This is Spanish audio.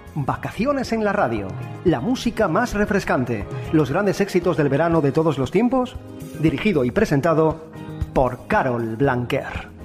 Vacaciones en la radio, la música más refrescante, los grandes éxitos del verano de todos los tiempos, dirigido y presentado por Carol Blanquer.